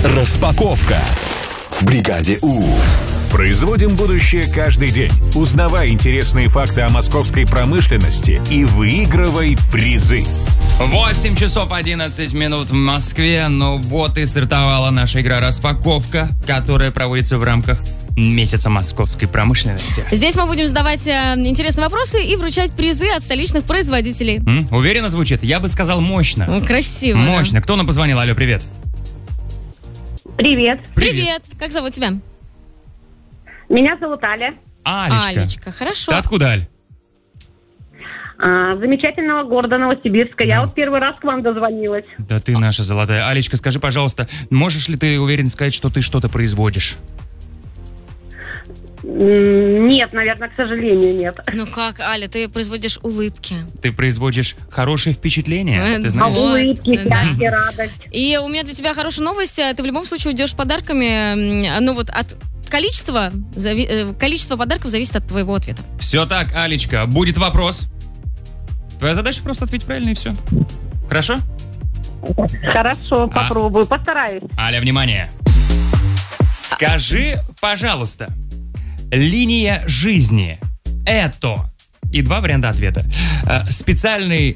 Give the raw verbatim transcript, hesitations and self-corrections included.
Распаковка в бригаде У. Производим будущее каждый день. Узнавай интересные факты о московской промышленности и выигрывай призы. восемь часов одиннадцать минут в Москве. Ну вот и стартовала наша игра «Распаковка», которая проводится в рамках месяца московской промышленности. Здесь мы будем задавать э, интересные вопросы и вручать призы от столичных производителей. М? Уверенно звучит? Я бы сказал мощно. Ну, красиво. Мощно. Да. Кто нам позвонил? Алло, привет. Привет. Привет. Привет. Как зовут тебя? Меня зовут Аля. Алечка. Алечка, хорошо. Ты откуда, Аль? А, замечательного города Новосибирска. Я Да. вот первый раз к вам дозвонилась. Да ты наша золотая. Алечка, скажи, пожалуйста, можешь ли ты уверенно сказать, что ты что-то производишь? М, Нет, наверное, к сожалению, нет. Ну как, Аля, ты производишь улыбки. Ты производишь хорошее впечатление, Э, ты знаешь? Вот, Улыбки, да. счастье, радость. И у меня для тебя хорошая новость. Ты в любом случае уйдешь с подарками. м, Ну вот от количества, зави- э, количество подарков зависит от твоего ответа. Все так, Алечка, будет вопрос. Твоя задача просто ответить правильно и все. Хорошо? Хорошо, попробую, постараюсь. Аля, внимание. Скажи, пожалуйста, линия жизни — это... И два варианта ответа. Э, Специальный